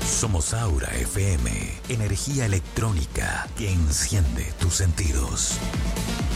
Somos Aura FM, energía electrónica que enciende tus sentidos.